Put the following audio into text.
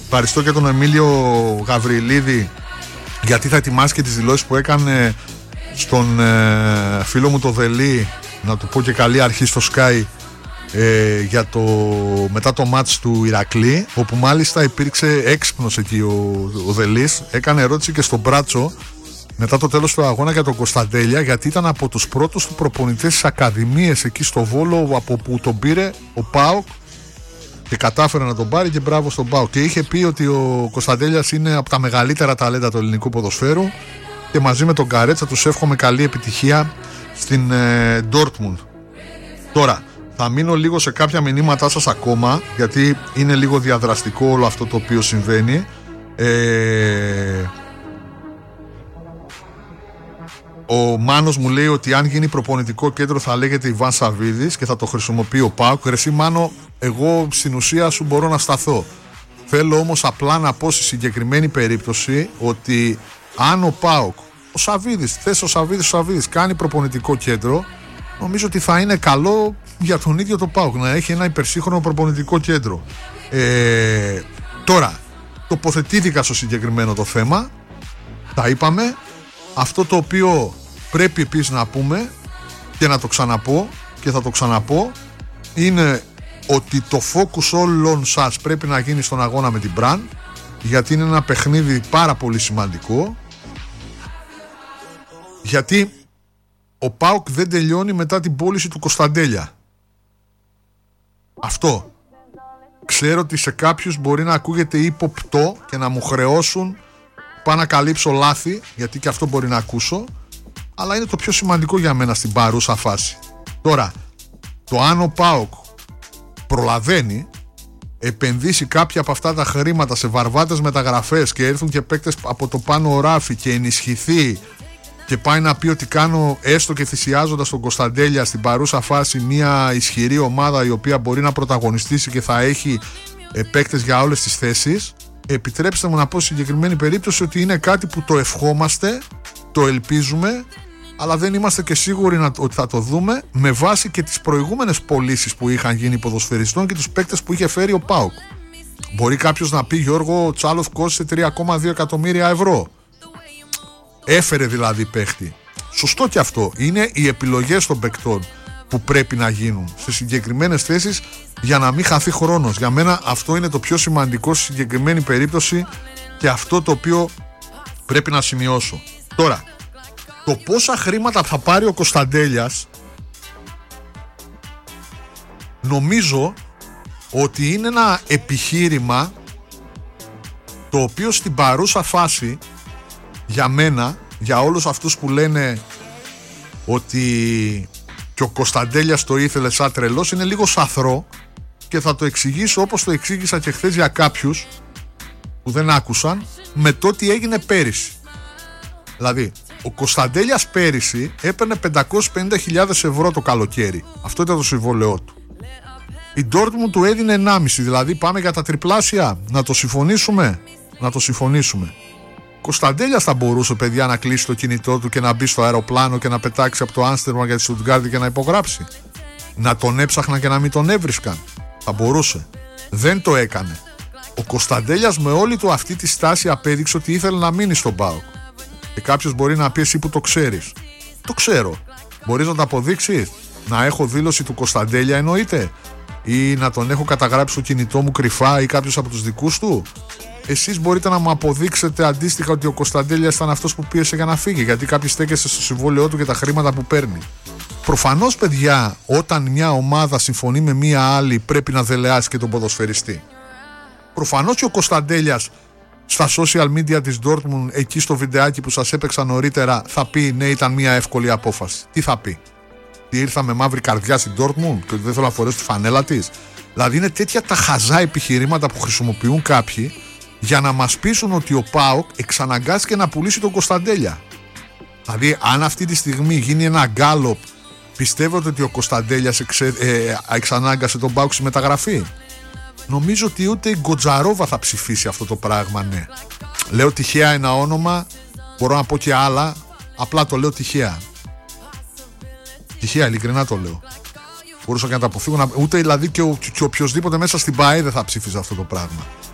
Ευχαριστώ και τον Εμίλιο Γαβριλίδη, γιατί θα ετοιμάσει και τις δηλώσεις που έκανε στον φίλο μου το Δελή, να του πω και καλή αρχή στο Sky, για μετά το μάτς του Ηρακλή, όπου μάλιστα υπήρξε έξυπνος εκεί ο Δελής. Έκανε ερώτηση και στον Μπράτσο μετά το τέλος του αγώνα για τον Κωνσταντέλια, γιατί ήταν από τους πρώτους του προπονητές στις ακαδημίες εκεί στο Βόλο, από που τον πήρε ο ΠΑΟΚ και κατάφερε να τον πάρει, και μπράβο στον ΠΑΟΚ. Και είχε πει ότι ο Κωνσταντέλιας είναι από τα μεγαλύτερα ταλέντα του ελληνικού ποδοσφαίρου, και μαζί με τον Καρέτσα τους εύχομαι καλή επιτυχία στην Dortmund. Τώρα θα μείνω λίγο σε κάποια μηνύματά σας ακόμα, γιατί είναι λίγο διαδραστικό όλο αυτό το οποίο συμβαίνει. Ο Μάνος μου λέει ότι αν γίνει προπονητικό κέντρο θα λέγεται Ιβάν Σαββίδης και θα το χρησιμοποιεί ο ΠΑΟΚ. Εσύ Μάνο, εγώ στην ουσία σου μπορώ να σταθώ. Θέλω όμως απλά να πω στη συγκεκριμένη περίπτωση ότι αν ο ΠΑΟΚ, ο Σαββίδης, θες ο Σαββίδης κάνει προπονητικό κέντρο, νομίζω ότι θα είναι καλό για τον ίδιο το ΠΑΟΚ να έχει ένα υπερσύγχρονο προπονητικό κέντρο. Τώρα, τοποθετήθηκα στο συγκεκριμένο το θέμα, τα είπαμε. Αυτό το οποίο πρέπει επίσης να πούμε και να το ξαναπώ και θα το ξαναπώ είναι ότι το focus όλων σας πρέπει να γίνει στον αγώνα με την Μπραν, γιατί είναι ένα παιχνίδι πάρα πολύ σημαντικό, γιατί ο ΠΑΟΚ δεν τελειώνει μετά την πώληση του Κωνσταντέλια. Αυτό ξέρω ότι σε κάποιους μπορεί να ακούγεται ύποπτο και να μου χρεώσουν, πάω να καλύψω λάθη, γιατί και αυτό μπορεί να ακούσω, αλλά είναι το πιο σημαντικό για μένα στην παρούσα φάση. Τώρα, το αν ο ΠΑΟΚ προλαβαίνει, επενδύσει κάποια από αυτά τα χρήματα σε βαρβάτες μεταγραφές και έρθουν και παίκτες από το πάνω οράφι και ενισχυθεί και πάει να πει ότι κάνω, έστω και θυσιάζοντας τον Κωνσταντέλια, στην παρούσα φάση μια ισχυρή ομάδα η οποία μπορεί να πρωταγωνιστήσει και θα έχει παίκτες για όλες τις θέσεις, επιτρέψτε μου να πω στη συγκεκριμένη περίπτωση ότι είναι κάτι που το ευχόμαστε, το ελπίζουμε, αλλά δεν είμαστε και σίγουροι ότι θα το δούμε, με βάση και τις προηγούμενες πωλήσεις που είχαν γίνει ποδοσφαιριστών και τους παίκτες που είχε φέρει ο ΠΑΟΚ. Μπορεί κάποιος να πει, Γιώργο, ο Τσάλοφ κόστησε 3,2 εκατομμύρια ευρώ. Έφερε δηλαδή παίχτη. Σωστό και αυτό. Είναι οι επιλογές των παικτών που πρέπει να γίνουν σε συγκεκριμένες θέσεις για να μην χαθεί χρόνος. Για μένα αυτό είναι το πιο σημαντικό στη συγκεκριμένη περίπτωση και αυτό το οποίο πρέπει να σημειώσω. Τώρα, το πόσα χρήματα θα πάρει ο Κωνσταντέλιας, νομίζω ότι είναι ένα επιχείρημα το οποίο στην παρούσα φάση, για μένα, για όλους αυτούς που λένε ότι και ο Κωνσταντέλιας το ήθελε σαν τρελός, είναι λίγο σαθρό, και θα το εξηγήσω όπως το εξήγησα και χθες για κάποιους που δεν άκουσαν, με το τι έγινε πέρυσι. Δηλαδή, ο Κωνσταντέλιας πέρυσι έπαιρνε 550.000 ευρώ το καλοκαίρι. Αυτό ήταν το συμβόλαιό του. Η Dortmund του έδινε 1,5, δηλαδή πάμε για τα τριπλάσια. Να το συμφωνήσουμε. Να το συμφωνήσουμε. Κωνσταντέλιας θα μπορούσε, παιδιά, να κλείσει το κινητό του και να μπει στο αεροπλάνο και να πετάξει από το Άμστερνταμ για τη Στουτγκάρδη και να υπογράψει. Να τον έψαχναν και να μην τον έβρισκαν. Θα μπορούσε. Δεν το έκανε. Ο Κωνσταντέλιας με όλη του αυτή τη στάση απέδειξε ότι ήθελε να μείνει στον ΠΑΟΚ. Και κάποιος μπορεί να πει, εσύ που το ξέρεις. Το ξέρω. Μπορείς να το αποδείξεις? Να έχω δήλωση του Κωνσταντέλια εννοείται? Ή να τον έχω καταγράψει στο κινητό μου κρυφά ή κάποιος από τους δικούς του? Εσείς μπορείτε να μου αποδείξετε αντίστοιχα ότι ο Κωνσταντέλιας ήταν αυτός που πίεσε για να φύγει? Γιατί κάποιοι στέκεστε στο συμβόλαιό του και τα χρήματα που παίρνει. Προφανώς, παιδιά, όταν μια ομάδα συμφωνεί με μια άλλη, πρέπει να δελεάσει και τον ποδοσφαιριστή. Προφανώς και ο Κωνσταντέλιας στα social media της Dortmund, εκεί στο βιντεάκι που σας έπαιξα νωρίτερα, θα πει ναι, ήταν μια εύκολη απόφαση. Τι θα πει? Τι, ήρθα με μαύρη καρδιά στην Dortmund και δεν θέλω να φορέσω τη φανέλα της? Δηλαδή είναι τέτοια τα χαζά επιχειρήματα που χρησιμοποιούν κάποιοι για να μας πείσουν ότι ο ΠΑΟΚ εξαναγκάστηκε να πουλήσει τον Κωνσταντέλια. Δηλαδή, αν αυτή τη στιγμή γίνει ένα γκάλοπ, πιστεύετε ότι ο Κωνσταντέλιας εξανάγκασε τον ΠΑΟΚ στη μεταγραφή? Νομίζω ότι ούτε η Γκοτζαρόβα θα ψηφίσει αυτό το πράγμα, ναι. Λέω τυχαία ένα όνομα, μπορώ να πω και άλλα, απλά το λέω τυχαία. Τυχαία, ειλικρινά το λέω. Μπορούσα και να τα αποφύγω, ούτε δηλαδή και οποιοσδήποτε μέσα στην ΠΑΕ δεν θα ψήφιζε αυτό το πράγμα.